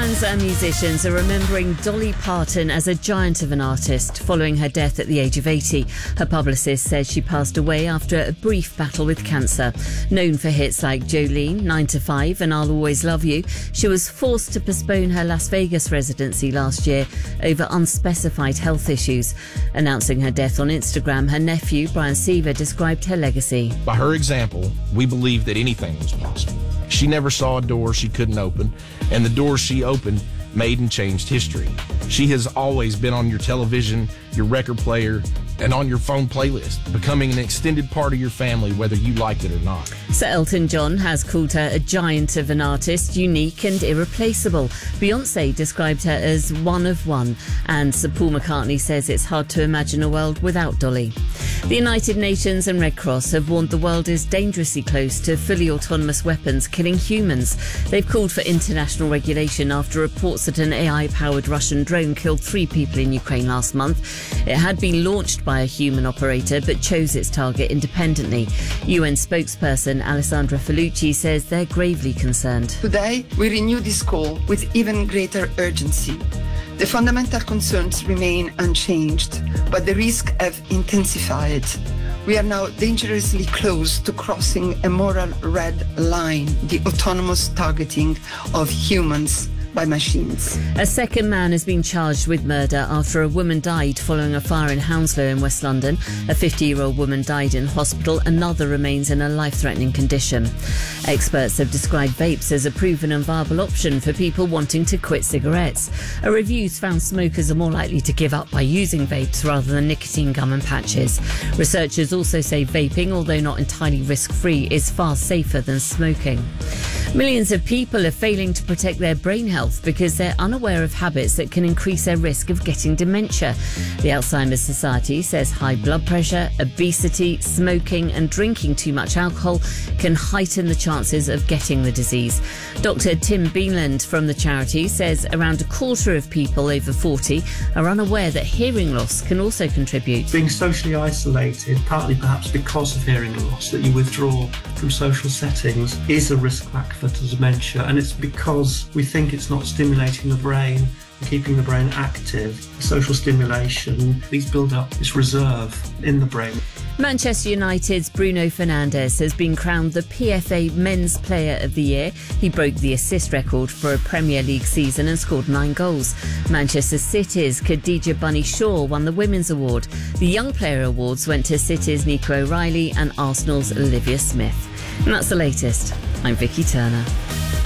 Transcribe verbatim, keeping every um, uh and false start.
Fans and musicians are remembering Dolly Parton as a giant of an artist following her death at the age of eighty. Her publicist says she passed away after a brief battle with cancer. Known for hits like Jolene, nine to five and I'll Always Love You, she was forced to postpone her Las Vegas residency last year over unspecified health issues. Announcing her death on Instagram, her nephew, Brian Seaver, described her legacy. By her example, we believe that anything was possible. She never saw a door she couldn't open, and the doors she opened made and changed history. She has always been on your television, your record player, and on your phone playlist, becoming an extended part of your family, whether you liked it or not. Sir Elton John has called her a giant of an artist, unique and irreplaceable. Beyoncé described her as one of one, and Sir Paul McCartney says it's hard to imagine a world without Dolly. The United Nations and Red Cross have warned the world is dangerously close to fully autonomous weapons killing humans. They've called for international regulation after reports that an A I-powered Russian drone killed three people in Ukraine last month. It had been launched by a human operator but chose its target independently. U N spokesperson Alessandra Felucci says they're gravely concerned. Today, we renew this call with even greater urgency. The fundamental concerns remain unchanged, but the risks have intensified. We are now dangerously close to crossing a moral red line, the autonomous targeting of humans by machines. A second man has been charged with murder after a woman died following a fire in Hounslow in West London. A fifty-year-old woman died in hospital. Another remains in a life-threatening condition. Experts have described vapes as a proven and viable option for people wanting to quit cigarettes. A review's found smokers are more likely to give up by using vapes rather than nicotine gum and patches. Researchers also say vaping, although not entirely risk-free, is far safer than smoking. Millions of people are failing to protect their brain health because they're unaware of habits that can increase their risk of getting dementia. The Alzheimer's Society says high blood pressure, obesity, smoking and drinking too much alcohol can heighten the chances of getting the disease. Doctor Tim Beanland from the charity says around a quarter of people over forty are unaware that hearing loss can also contribute. Being socially isolated, partly perhaps because of hearing loss, that you withdraw from social settings, is a risk factor to dementia, and it's because we think it's not stimulating the brain and keeping the brain active. Social stimulation, these build up this reserve in the brain. Manchester United's Bruno Fernandes has been crowned the P F A Men's Player of the Year. He broke the assist record for a Premier League season and scored nine goals. Manchester City's Khadija Bunny Shaw won the Women's Award. The Young Player Awards went to City's Nico O'Reilly and Arsenal's Olivia Smith. And that's the latest. I'm Vicky Turner.